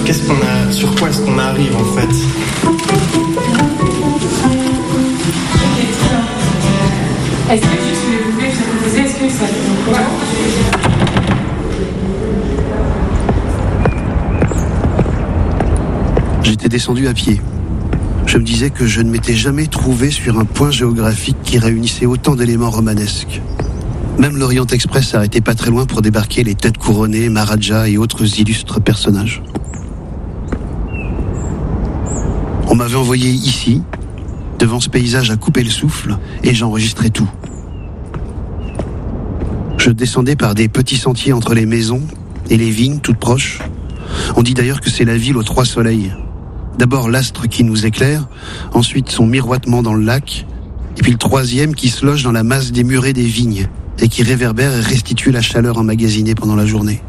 sur quoi est-ce qu'on arrive en fait? Est-ce que vous voulez se poser, est-ce que ça fait quoi? J'étais descendu à pied. Je me disais que je ne m'étais jamais trouvé sur un point géographique qui réunissait autant d'éléments romanesques. Même l'Orient Express s'arrêtait pas très loin pour débarquer les têtes couronnées, Maharajas et autres illustres personnages. On m'avait envoyé ici, devant ce paysage à couper le souffle, et j'enregistrais tout. Je descendais par des petits sentiers entre les maisons et les vignes toutes proches. On dit d'ailleurs que c'est la ville aux 3 soleils. D'abord l'astre qui nous éclaire, ensuite son miroitement dans le lac, et puis le 3e qui se loge dans la masse des murets des vignes, et qui réverbère et restitue la chaleur emmagasinée pendant la journée.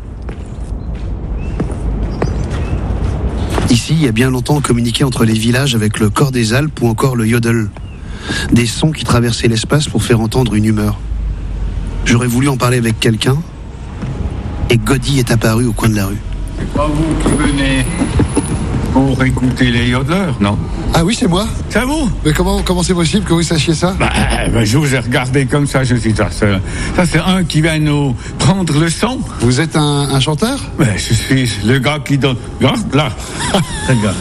Ici, il y a bien longtemps, on communiquait entre les villages avec le cor des Alpes ou encore le yodel. Des sons qui traversaient l'espace pour faire entendre une humeur. J'aurais voulu en parler avec quelqu'un, et Godi est apparu au coin de la rue. C'est pas vous qui venez pour écouter les yodeleurs, non? Ah oui, c'est moi. C'est vous? Mais comment c'est possible que vous sachiez ça? Je vous ai regardé comme ça, je suis ça c'est un qui vient nous prendre le son. Vous êtes un chanteur? Je suis le gars qui donne. Regarde, là. Regarde.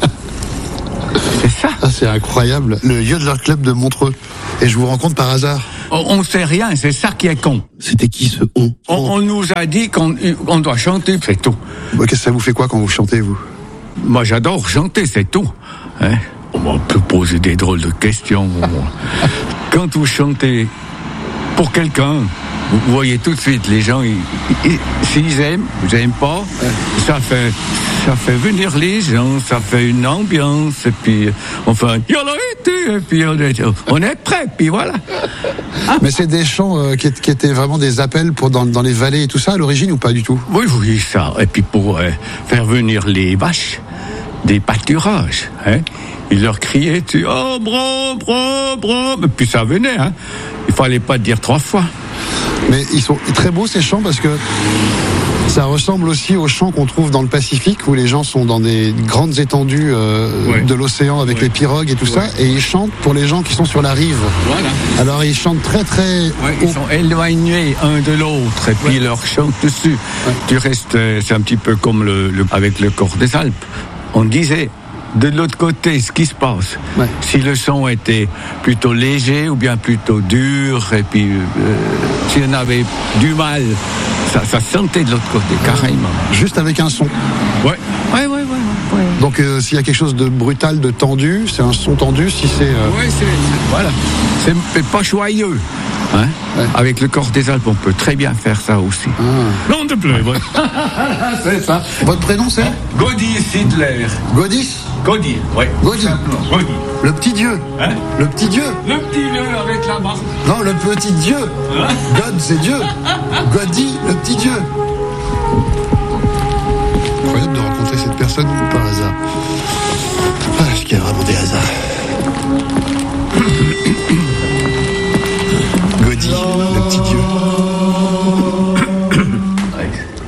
C'est ça. Ah, c'est incroyable. Le Yodeler Club de Montreux. Et je vous rencontre par hasard. On sait rien, c'est ça qui est con. C'était qui ce on? On nous a dit qu'on doit chanter, c'est tout. Qu'est-ce que ça vous fait quoi quand vous chantez, vous? Moi, j'adore chanter, c'est tout. Hein? On peut poser des drôles de questions. Quand vous chantez pour quelqu'un, vous voyez tout de suite les gens, s'ils aiment, vous n'aiment pas, ça fait venir les gens, ça fait une ambiance, et puis on fait un yolité, et puis on est prêt, puis voilà. Mais c'est des chants qui étaient vraiment des appels pour dans les vallées et tout ça à l'origine ou pas du tout? Oui, ça. Et puis pour faire venir les vaches des pâturages, hein. Ils leur criaient, bro, et puis ça venait, hein. Il fallait pas dire 3 fois. Mais ils sont très beaux ces chants parce que ça ressemble aussi aux chants qu'on trouve dans le Pacifique où les gens sont dans des grandes étendues de l'océan avec les pirogues et tout ça, et ils chantent pour les gens qui sont sur la rive. Voilà. Alors ils chantent très ils sont éloignés un de l'autre et puis ils leur chantent dessus. Du reste, c'est un petit peu comme avec le cor des Alpes. On disait de l'autre côté ce qui se passe. Si le son était plutôt léger ou bien plutôt dur, et puis si on avait du mal, ça sentait de l'autre côté, carrément. Juste avec un son. Ouais. Donc s'il y a quelque chose de brutal, de tendu, c'est un son tendu. Si c'est voilà, c'est pas joyeux. Hein? Ouais. Avec le cor des Alpes, on peut très bien faire ça aussi. Non, de bleu. C'est ça. Votre prénom c'est? Godi Sidler. Godi, oui. Godi. Le petit dieu. Hein? Le petit dieu. Le petit dieu avec la barbe. Non, le petit dieu. God, c'est Dieu. Godi, le petit dieu. Incroyable de rencontrer cette personne.